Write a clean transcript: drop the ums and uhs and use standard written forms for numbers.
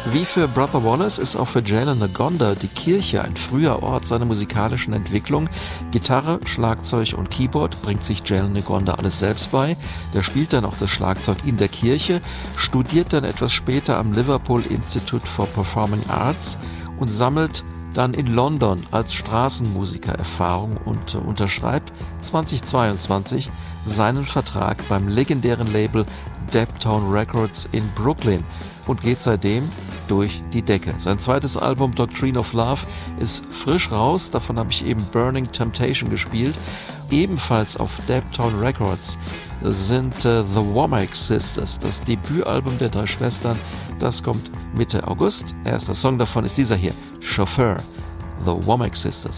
Wie für Brother Wallace ist auch für Jalen Ngonda die Kirche ein früher Ort seiner musikalischen Entwicklung. Gitarre, Schlagzeug und Keyboard bringt sich Jalen Ngonda alles selbst bei. Der spielt dann auch das Schlagzeug in der Kirche, studiert dann etwas später am Liverpool Institute for Performing Arts und sammelt dann in London als Straßenmusiker Erfahrung und unterschreibt 2022 seinen Vertrag beim legendären Label Daptone Records in Brooklyn und geht seitdem durch die Decke. Sein zweites Album Doctrine of Love ist frisch raus, davon habe ich eben Burning Temptation gespielt. Ebenfalls auf Daptone Records sind The Womack Sisters, das Debütalbum der drei Schwestern. Das kommt Mitte August. Erster Song davon ist dieser hier, Chauffeur, The Womack Sisters.